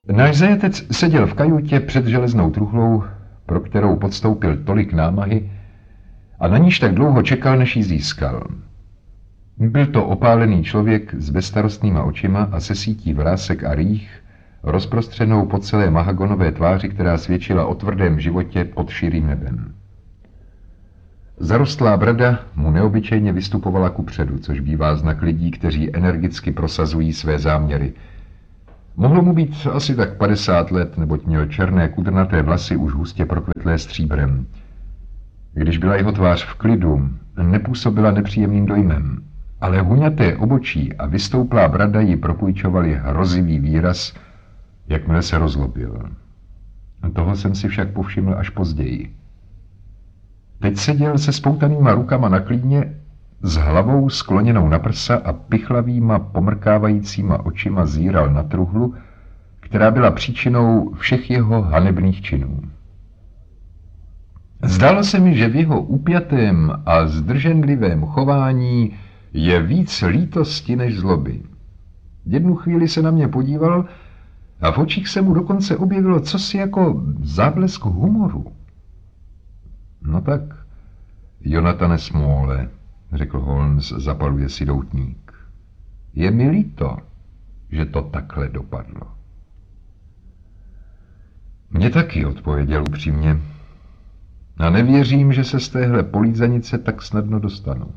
Náš zajatec seděl v kajutě před železnou truhlou, pro kterou podstoupil tolik námahy a na níž tak dlouho čekal, než ji získal. Byl to opálený člověk s bezstarostnýma očima a se sítí vrásek a rých, rozprostřenou po celé mahagonové tváři, která svědčila o tvrdém životě pod širým nebem. Zarostlá brada mu neobyčejně vystupovala kupředu, což bývá znak lidí, kteří energicky prosazují své záměry. Mohlo mu být asi tak 50 let, neboť měl černé kudrnaté vlasy už hustě prokvetlé stříbrem. Když byla jeho tvář v klidu, nepůsobila nepříjemným dojmem, ale huňaté obočí a vystouplá brada ji propůjčovali hrozivý výraz, jakmile se rozlobil. Toho jsem si však povšiml až později. Teď seděl se spoutanýma rukama na klíně, s hlavou skloněnou na prsa a pichlavýma pomrkávajícíma očima zíral na truhlu, která byla příčinou všech jeho hanebných činů. Zdálo se mi, že v jeho upjatém a zdrženlivém chování je víc lítosti než zloby. Jednu chvíli se na mě podíval a v očích se mu dokonce objevilo cosi jako záblesk humoru. No tak, Jonathane Smallé, řekl Holmes, zapaluje si doutník. Je mi líto, že to takhle dopadlo. Mně taky, odpověděl upřímně. A nevěřím, že se z téhle polízanice tak snadno dostanu.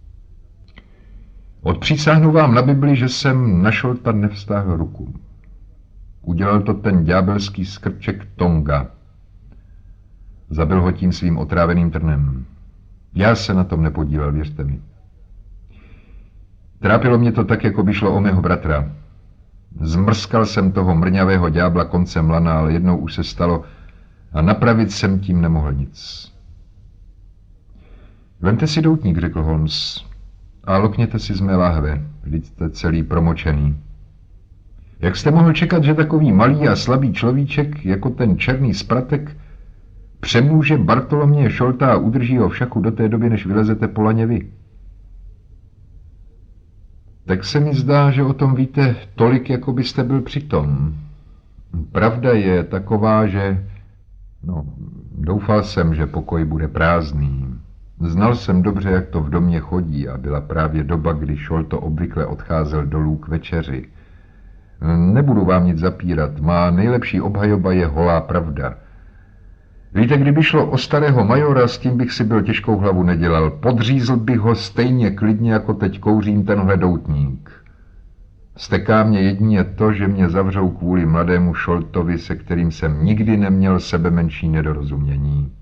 Odpřísáhnu vám na Bibli, že jsem na Šolta nevstáhl ruku. Udělal to ten ďábelský skrček Tonga. Zabil ho tím svým otráveným trnem. Já se na tom nepodílel, věřte mi. Trápilo mě to tak, jako by šlo o mého bratra. Zmrskal jsem toho mrňavého ďábla koncem lana, ale jednou už se stalo a napravit jsem tím nemohl nic. Vemte si doutník, řekl Holmes, a lokněte si z mé láhve, vždyť jste celý promočený. Jak jste mohl čekat, že takový malý a slabý človíček, jako ten černý spratek, přemůže Bartoloměje Šolta a udrží ho v šachu do té doby, než vylezete po laně vy? Tak se mi zdá, že o tom víte tolik, jako byste byl přitom. Pravda je taková, že... doufal jsem, že pokoj bude prázdný. Znal jsem dobře, jak to v domě chodí a byla právě doba, kdy Šolto obvykle odcházel dolů k večeři. Nebudu vám nic zapírat, má nejlepší obhajoba je holá pravda. Víte, kdyby šlo o starého majora, s tím bych si byl těžkou hlavu nedělal. Podřízl bych ho stejně klidně, jako teď kouřím tenhle doutník. Steká mě jedině to, že mě zavřou kvůli mladému Šoltovi, se kterým jsem nikdy neměl sebemenší nedorozumění.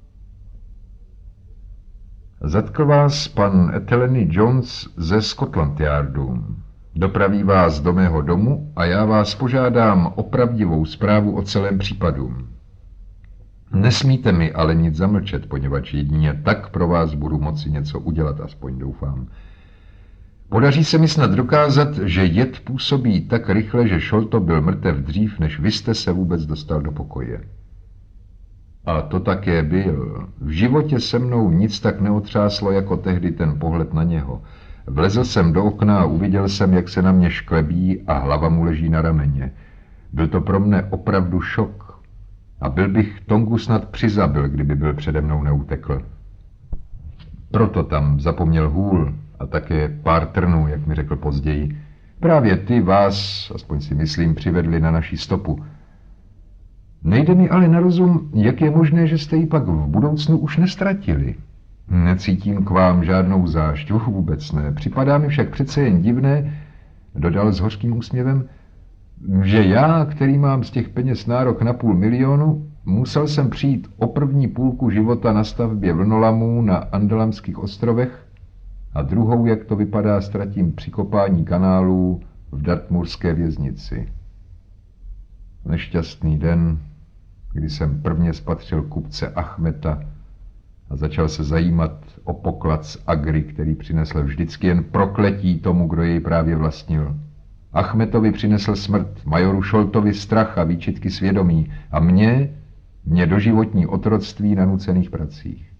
Zatkl vás pan Etheleny Jones ze Scotland Yardu. Dopraví vás do mého domu a já vás požádám o pravdivou zprávu o celém případu. Nesmíte mi ale nic zamlčet, poněvadž jedině tak pro vás budu moci něco udělat, aspoň doufám. Podaří se mi snad dokázat, že jed působí tak rychle, že Šolto byl mrtev dřív, než vy jste se vůbec dostal do pokoje. A to také byl. V životě se mnou nic tak neotřáslo, jako tehdy ten pohled na něho. Vlezl jsem do okna a uviděl jsem, jak se na mě šklebí a hlava mu leží na rameně. Byl to pro mne opravdu šok. A byl bych Tongu snad přizabil, kdyby byl přede mnou neutekl. Proto tam zapomněl hůl a také pár trnů, jak mi řekl později. Právě ty vás, aspoň si myslím, přivedli na naši stopu. Nejde mi ale na rozum, jak je možné, že jste ji pak v budoucnu už nestratili. Necítím k vám žádnou zášť, vůbec ne. Připadá mi však přece jen divné, dodal s hořkým úsměvem, že já, který mám z těch peněz nárok na 500 000, musel jsem přijít o první půlku života na stavbě vlnolamů na Andalamských ostrovech a druhou, jak to vypadá, ztratím při kopání kanálů v Dartmoorské věznici. Nešťastný den, kdy jsem prvně spatřil kupce Achmeta a začal se zajímat o poklad z Agry, který přinesl vždycky jen prokletí tomu, kdo jej právě vlastnil. Achmetovi přinesl smrt, majoru Šoltovi strach a výčitky svědomí a mě doživotní otroctví na nucených pracích.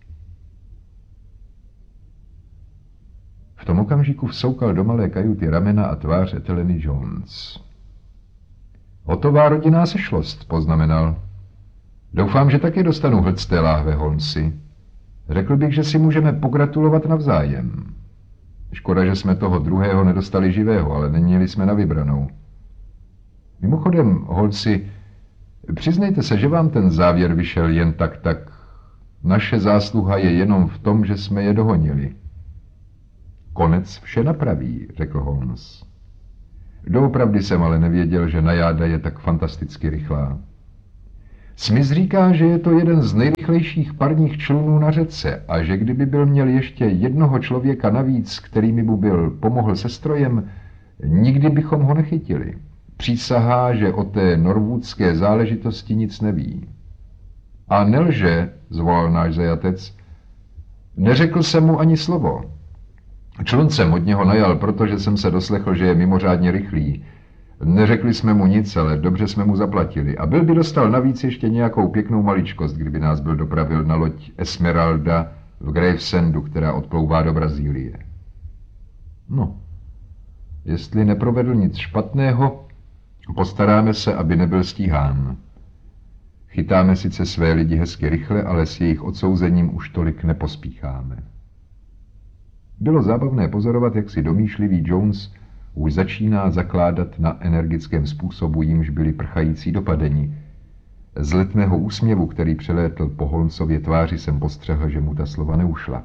V tom okamžiku vsoukal do malé kajuty ramena a tvář Etheleny Jones. Hotová rodinná sešlost, poznamenal. Doufám, že taky dostanu hlc té láhve, Holmesi. Řekl bych, že si můžeme pogratulovat navzájem. Škoda, že jsme toho druhého nedostali živého, ale neměli jsme na vybranou. Mimochodem, Holmesi, přiznejte se, že vám ten závěr vyšel jen tak. Naše zásluha je jenom v tom, že jsme je dohonili. Konec vše napraví, řekl Holmes. Doopravdy jsem ale nevěděl, že najáda je tak fantasticky rychlá. Smith říká, že je to jeden z nejrychlejších parních člunů na řece a že kdyby byl měl ještě jednoho člověka navíc, který mi byl pomohl se strojem, nikdy bychom ho nechytili. Přísahá, že o té norwoodské záležitosti nic neví. A nelže, zvolal náš zajatec. Neřekl jsem mu ani slovo. Člun jsem od něho najal, protože jsem se doslechl, že je mimořádně rychlý. Neřekli jsme mu nic, ale dobře jsme mu zaplatili. A byl by dostal navíc ještě nějakou pěknou maličkost, kdyby nás byl dopravil na loď Esmeralda v Gravesandu, která odplouvá do Brazílie. No, jestli neprovedl nic špatného, postaráme se, aby nebyl stíhán. Chytáme sice své lidi hezky rychle, ale s jejich odsouzením už tolik nepospícháme. Bylo zábavné pozorovat, jak si domýšlivý Jones už začíná zakládat na energickém způsobu, jímž byli prchající dopadeni. Z letmého úsměvu, který přelétl po Holmesově tváři, jsem postřehl, že mu ta slova neušla.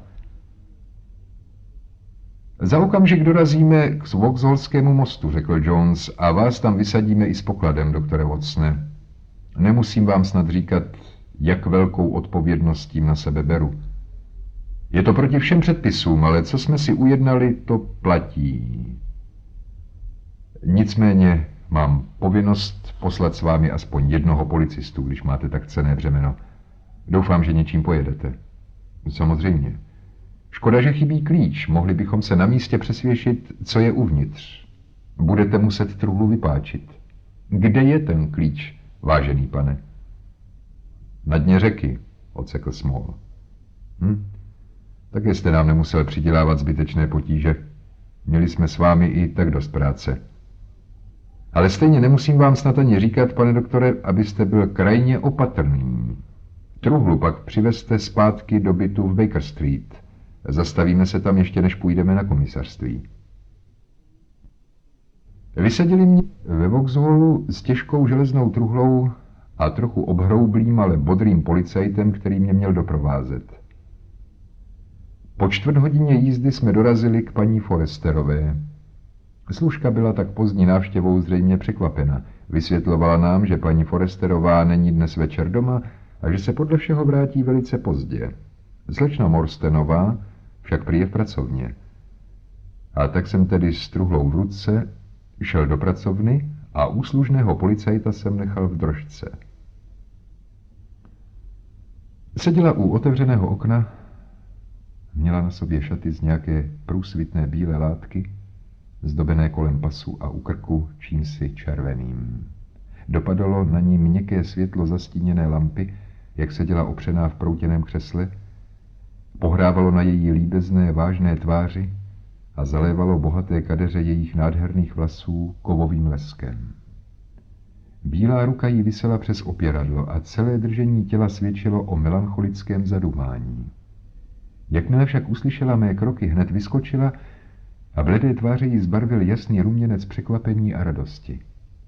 Za okamžik dorazíme k Vauxhallskému mostu, řekl Jones, a vás tam vysadíme i s pokladem, doktore Watsone. Nemusím vám snad říkat, jak velkou odpovědnost tím na sebe beru. Je to proti všem předpisům, ale co jsme si ujednali, to platí. Nicméně mám povinnost poslat s vámi aspoň jednoho policistu, když máte tak cenné břemeno. Doufám, že něčím pojedete. Samozřejmě. Škoda, že chybí klíč. Mohli bychom se na místě přesvědčit, co je uvnitř. Budete muset truhlu vypáčit. Kde je ten klíč, vážený pane? Na dně řeky, odsekl Small. Také jste nám nemusel přidělávat zbytečné potíže. Měli jsme s vámi i tak dost práce. Ale stejně nemusím vám snad ani říkat, pane doktore, abyste byl krajně opatrný. Truhlu pak přivezte zpátky do bytu v Baker Street. Zastavíme se tam ještě, než půjdeme na komisařství. Vysadili mě ve Vauxhallu s těžkou železnou truhlou a trochu obhroublým, ale bodrým policajtem, který mě měl doprovázet. Po 4 hodině jízdy jsme dorazili k paní Foresterové. Služka byla tak pozdní návštěvou zřejmě překvapena. Vysvětlovala nám, že paní Foresterová není dnes večer doma a že se podle všeho vrátí velice pozdě. Slečna Morstenová však prý je v pracovně. A tak jsem tedy s truhlou v ruce šel do pracovny a úslužného policajta jsem nechal v drožce. Seděla u otevřeného okna, měla na sobě šaty z nějaké průsvitné bílé látky, zdobené kolem pasu a u krku čímsi červeným. Dopadalo na ní měkké světlo zastíněné lampy, jak seděla opřená v proutěném křesle, pohrávalo na její líbezné, vážné tváři a zalévalo bohaté kadeře jejich nádherných vlasů kovovým leskem. Bílá ruka jí visela přes opěradlo a celé držení těla svědčilo o melancholickém zadumání. Jakmile však uslyšela mé kroky, hned vyskočila a bledé tváře jí zbarvil jasný ruměnec překvapení a radosti.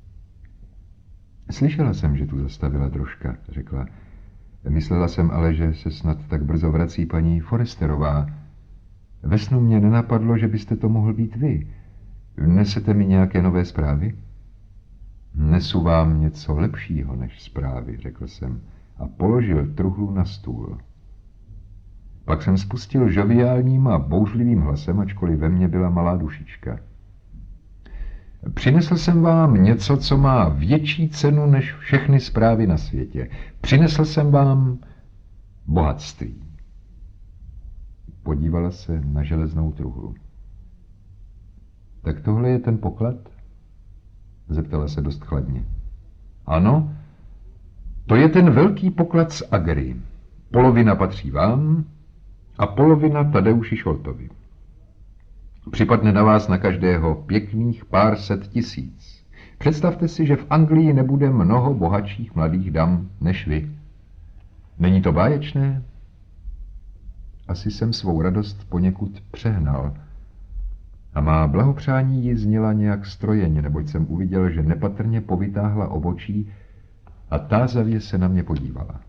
Slyšela jsem, že tu zastavila drožka, řekla. Myslela jsem ale, že se snad tak brzo vrací paní Foresterová. Ve snu mě nenapadlo, že byste to mohl být vy. Nesete mi nějaké nové zprávy? Nesu vám něco lepšího než zprávy, řekl jsem a položil truhlu na stůl. Pak jsem spustil žoviálním a bouřlivým hlasem, ačkoliv ve mně byla malá dušička. Přinesl jsem vám něco, co má větší cenu než všechny zprávy na světě. Přinesl jsem vám bohatství. Podívala se na železnou truhlu. Tak tohle je ten poklad? Zeptala se dost chladně. Ano, to je ten velký poklad z Agry. Polovina patří vám a polovina Tadeuši Šoltovi. Připadne na vás na každého pěkných pár set tisíc. Představte si, že v Anglii nebude mnoho bohatších mladých dam než vy. Není to báječné? Asi jsem svou radost poněkud přehnal. A má blahopřání ji zněla nějak strojeně, neboť jsem uviděl, že nepatrně povytáhla obočí a tázavě se na mě podívala.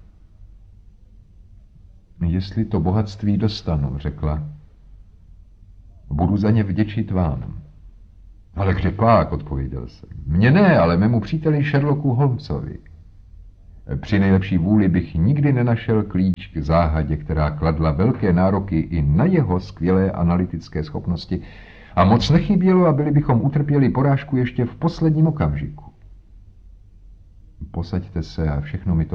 Jestli to bohatství dostanu, řekla, budu za ně vděčit vám. Ale kde pak, odpověděl jsem. Mně ne, ale mému příteli Sherlocku Holmesovi. Při nejlepší vůli bych nikdy nenašel klíč k záhadě, která kladla velké nároky i na jeho skvělé analytické schopnosti a moc nechybělo a byli bychom utrpěli porážku ještě v posledním okamžiku. Posaďte se a všechno mi to